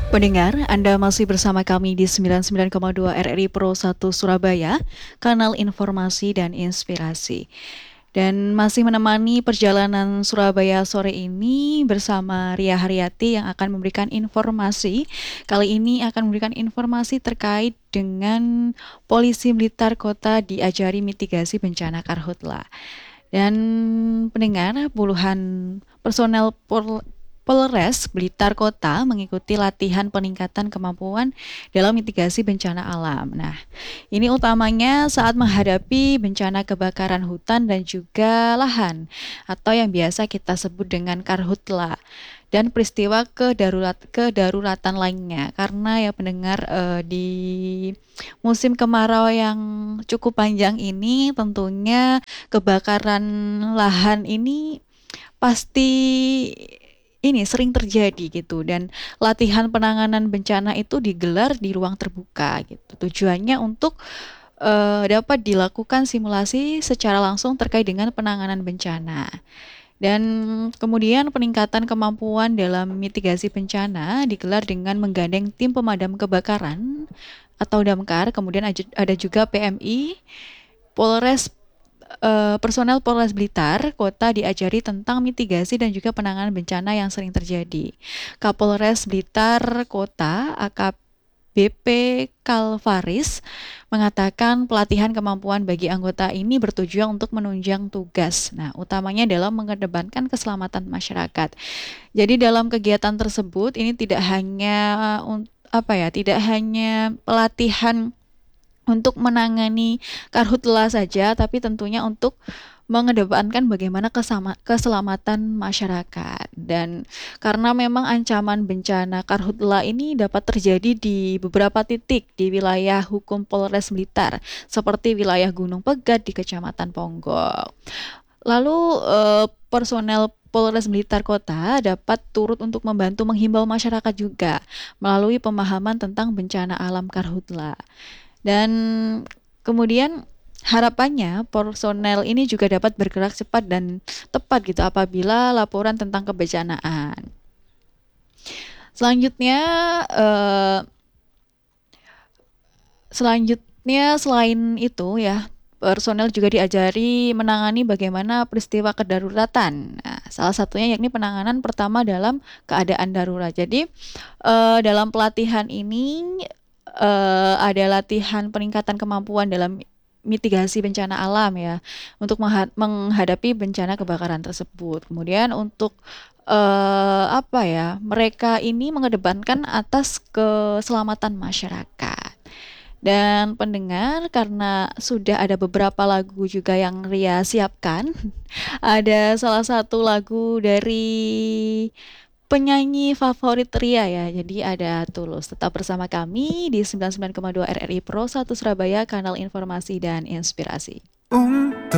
Pendengar, Anda masih bersama kami di 99,2 RRI Pro 1 Surabaya, kanal informasi dan inspirasi. Dan masih menemani perjalanan Surabaya sore ini bersama Ria Haryati yang akan memberikan informasi. Kali ini akan memberikan informasi terkait dengan Polisi Blitar Kota diajari mitigasi bencana Karhutla. Dan pendengar, puluhan personel Polres Blitar Kota mengikuti latihan peningkatan kemampuan dalam mitigasi bencana alam. Nah, ini utamanya saat menghadapi bencana kebakaran hutan dan juga lahan atau yang biasa kita sebut dengan karhutla dan peristiwa kedaruratan lainnya karena ya pendengar di musim kemarau yang cukup panjang ini tentunya kebakaran lahan ini pasti ini sering terjadi gitu dan latihan penanganan bencana itu digelar di ruang terbuka gitu. Tujuannya untuk dapat dilakukan simulasi secara langsung terkait dengan penanganan bencana. Dan kemudian peningkatan kemampuan dalam mitigasi bencana digelar dengan menggandeng tim pemadam kebakaran atau damkar, kemudian ada juga PMI, Polres personel Polres Blitar Kota diajari tentang mitigasi dan juga penanganan bencana yang sering terjadi. Kapolres Blitar Kota AKBP Kalvaris mengatakan pelatihan kemampuan bagi anggota ini bertujuan untuk menunjang tugas. Nah, utamanya dalam mengedepankan keselamatan masyarakat. Jadi dalam kegiatan tersebut ini tidak hanya tidak hanya pelatihan untuk menangani karhutla saja, tapi tentunya untuk mengedepankan bagaimana keselamatan masyarakat. Dan karena memang ancaman bencana karhutla ini dapat terjadi di beberapa titik di wilayah hukum Polres Blitar, seperti wilayah Gunung Pegat di Kecamatan Ponggok. Lalu personel Polres Blitar Kota dapat turut untuk membantu menghimbau masyarakat juga melalui pemahaman tentang bencana alam karhutla. Dan kemudian harapannya personel ini juga dapat bergerak cepat dan tepat gitu apabila laporan tentang kebencanaan. Eh, Selanjutnya selain itu ya, personel juga diajari menangani bagaimana peristiwa kedaruratan. Nah, salah satunya yakni penanganan pertama dalam keadaan darurat. Jadi dalam pelatihan ini ada latihan peningkatan kemampuan dalam mitigasi bencana alam ya untuk menghadapi bencana kebakaran tersebut. Kemudian untuk mereka ini mengedepankan atas keselamatan masyarakat. Dan pendengar, karena sudah ada beberapa lagu juga yang Ria siapkan, ada salah satu lagu dari penyanyi favorit Ria ya. Jadi ada Tulus. Tetap bersama kami di 99,2 RRI Pro 1 Surabaya, kanal informasi dan inspirasi.